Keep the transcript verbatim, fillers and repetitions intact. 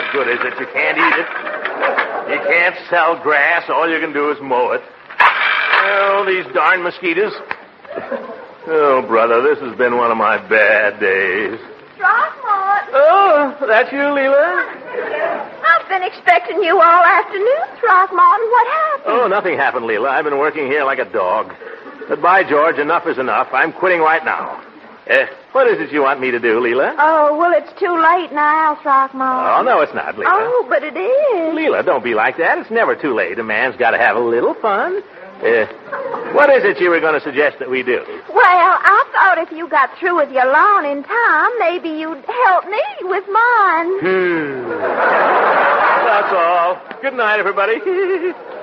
good is it? You can't eat it. You can't sell grass. All you can do is mow it. Oh, these darn mosquitoes. Oh, brother, this has been one of my bad days. Throckmorton. Oh, that's you, Leela? I've been expecting you all afternoon, Throckmorton. What happened? Oh, nothing happened, Leela. I've been working here like a dog. But by George, enough is enough. I'm quitting right now. Uh, what is it you want me to do, Leela? Oh, well, it's too late now, Throckmorton. Oh, no, it's not, Leela. Oh, but it is. Leela, don't be like that. It's never too late. A man's got to have a little fun. Uh, what is it you were going to suggest that we do? Well, I thought if you got through with your lawn in time, maybe you'd help me with mine. Hmm. That's all. Good night, everybody.